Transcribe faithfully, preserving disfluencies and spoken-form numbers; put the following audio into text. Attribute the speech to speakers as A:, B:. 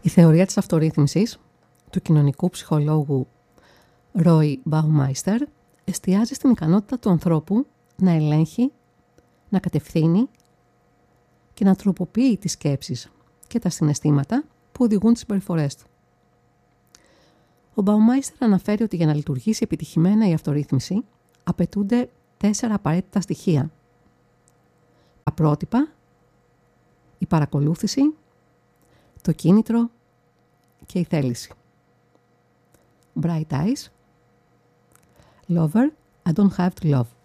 A: Η θεωρία της αυτορύθμισης του κοινωνικού ψυχολόγου Roy Baumeister εστιάζει στην ικανότητα του ανθρώπου να ελέγχει, να κατευθύνει και να τροποποιεί τις σκέψεις και τα συναισθήματα που οδηγούν τις συμπεριφορές του. Ο Baumeister αναφέρει ότι για να λειτουργήσει επιτυχημένα η αυτορύθμιση απαιτούνται τέσσερα απαραίτητα στοιχεία. Τα πρότυπα, η παρακολούθηση, το κίνητρο και η θέληση. Bright eyes. Lover, I don't have to love.